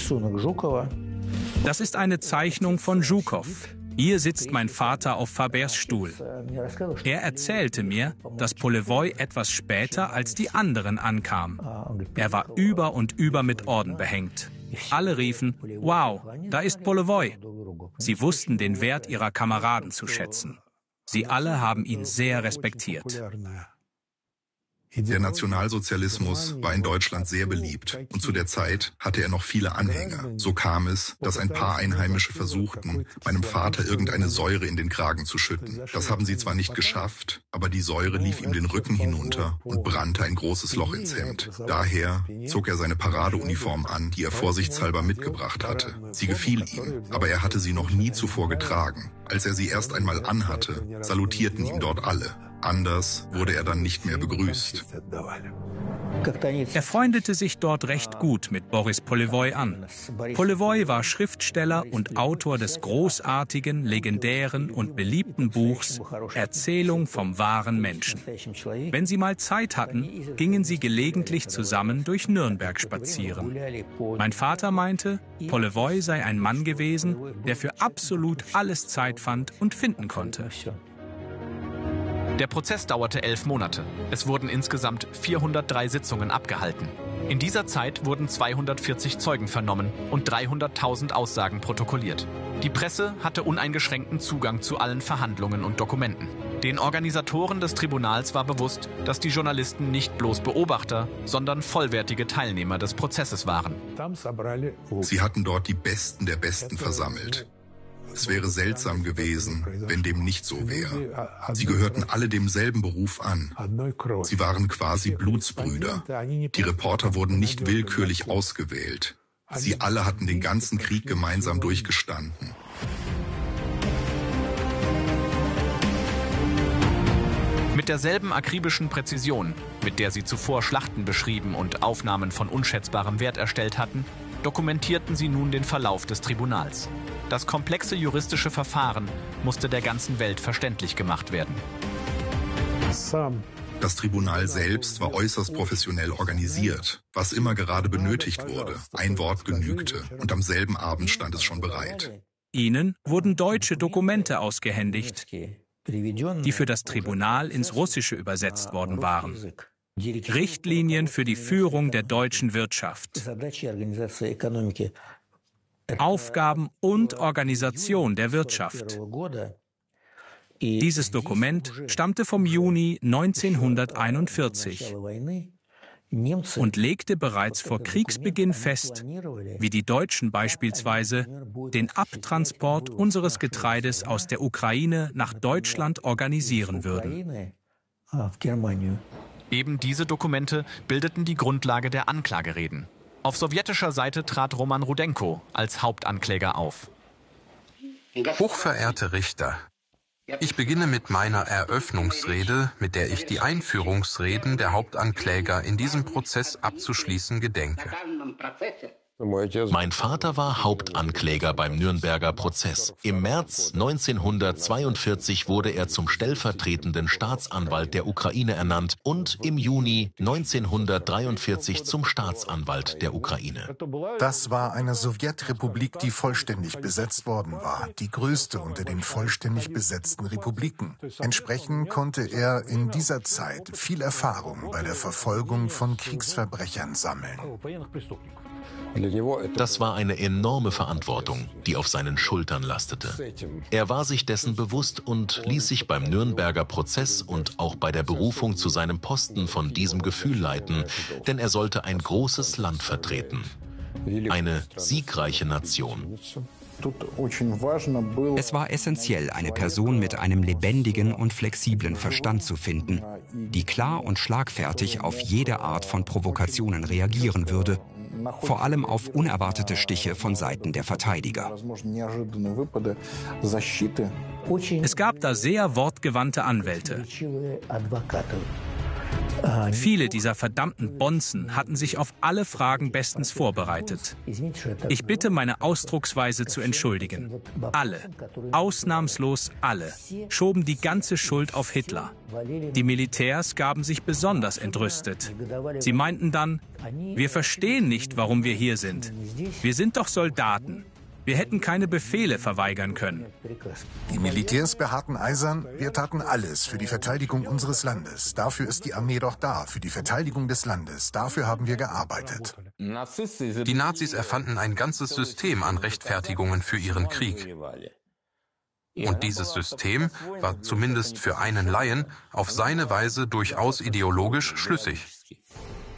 Das ist eine Zeichnung von Zhukov. Hier sitzt mein Vater auf Fabers Stuhl. Er erzählte mir, dass Polevoi etwas später als die anderen ankam. Er war über und über mit Orden behängt. Alle riefen, wow, da ist Polevoi. Sie wussten den Wert ihrer Kameraden zu schätzen. Sie alle haben ihn sehr respektiert. Der Nationalsozialismus war in Deutschland sehr beliebt und zu der Zeit hatte er noch viele Anhänger. So kam es, dass ein paar Einheimische versuchten, meinem Vater irgendeine Säure in den Kragen zu schütten. Das haben sie zwar nicht geschafft, aber die Säure lief ihm den Rücken hinunter und brannte ein großes Loch ins Hemd. Daher zog er seine Paradeuniform an, die er vorsichtshalber mitgebracht hatte. Sie gefiel ihm, aber er hatte sie noch nie zuvor getragen. Als er sie erst einmal anhatte, salutierten ihm dort alle. Anders wurde er dann nicht mehr begrüßt. Er freundete sich dort recht gut mit Boris Polevoi an. Polevoi war Schriftsteller und Autor des großartigen, legendären und beliebten Buchs Erzählung vom wahren Menschen. Wenn sie mal Zeit hatten, gingen sie gelegentlich zusammen durch Nürnberg spazieren. Mein Vater meinte, Polevoi sei ein Mann gewesen, der für absolut alles Zeit fand und finden konnte. Der Prozess dauerte 11 Monate. Es wurden insgesamt 403 Sitzungen abgehalten. In dieser Zeit wurden 240 Zeugen vernommen und 300.000 Aussagen protokolliert. Die Presse hatte uneingeschränkten Zugang zu allen Verhandlungen und Dokumenten. Den Organisatoren des Tribunals war bewusst, dass die Journalisten nicht bloß Beobachter, sondern vollwertige Teilnehmer des Prozesses waren. Sie hatten dort die Besten der Besten versammelt. Es wäre seltsam gewesen, wenn dem nicht so wäre. Sie gehörten alle demselben Beruf an. Sie waren quasi Blutsbrüder. Die Reporter wurden nicht willkürlich ausgewählt. Sie alle hatten den ganzen Krieg gemeinsam durchgestanden. Mit derselben akribischen Präzision, mit der sie zuvor Schlachten beschrieben und Aufnahmen von unschätzbarem Wert erstellt hatten, dokumentierten sie nun den Verlauf des Tribunals. Das komplexe juristische Verfahren musste der ganzen Welt verständlich gemacht werden. Das Tribunal selbst war äußerst professionell organisiert, was immer gerade benötigt wurde. Ein Wort genügte und am selben Abend stand es schon bereit. Ihnen wurden deutsche Dokumente ausgehändigt, die für das Tribunal ins Russische übersetzt worden waren. Richtlinien für die Führung der deutschen Wirtschaft. Aufgaben und Organisation der Wirtschaft. Dieses Dokument stammte vom Juni 1941 und legte bereits vor Kriegsbeginn fest, wie die Deutschen beispielsweise den Abtransport unseres Getreides aus der Ukraine nach Deutschland organisieren würden. Eben diese Dokumente bildeten die Grundlage der Anklagereden. Auf sowjetischer Seite trat Roman Rudenko als Hauptankläger auf. Hochverehrte Richter, ich beginne mit meiner Eröffnungsrede, mit der ich die Einführungsreden der Hauptankläger in diesem Prozess abzuschließen gedenke. Mein Vater war Hauptankläger beim Nürnberger Prozess. Im März 1942 wurde er zum stellvertretenden Staatsanwalt der Ukraine ernannt und im Juni 1943 zum Staatsanwalt der Ukraine. Das war eine Sowjetrepublik, die vollständig besetzt worden war, die größte unter den vollständig besetzten Republiken. Entsprechend konnte er in dieser Zeit viel Erfahrung bei der Verfolgung von Kriegsverbrechern sammeln. Das war eine enorme Verantwortung, die auf seinen Schultern lastete. Er war sich dessen bewusst und ließ sich beim Nürnberger Prozess und auch bei der Berufung zu seinem Posten von diesem Gefühl leiten, denn er sollte ein großes Land vertreten. Eine siegreiche Nation. Es war essentiell, eine Person mit einem lebendigen und flexiblen Verstand zu finden, die klar und schlagfertig auf jede Art von Provokationen reagieren würde, vor allem auf unerwartete Stiche von Seiten der Verteidiger. Es gab da sehr wortgewandte Anwälte. Viele dieser verdammten Bonzen hatten sich auf alle Fragen bestens vorbereitet. Ich bitte, meine Ausdrucksweise zu entschuldigen. Alle, ausnahmslos alle, schoben die ganze Schuld auf Hitler. Die Militärs gaben sich besonders entrüstet. Sie meinten dann, wir verstehen nicht, warum wir hier sind. Wir sind doch Soldaten. Wir hätten keine Befehle verweigern können. Die Militärs beharrten eisern, wir taten alles für die Verteidigung unseres Landes. Dafür ist die Armee doch da, für die Verteidigung des Landes. Dafür haben wir gearbeitet. Die Nazis erfanden ein ganzes System an Rechtfertigungen für ihren Krieg. Und dieses System war zumindest für einen Laien auf seine Weise durchaus ideologisch schlüssig.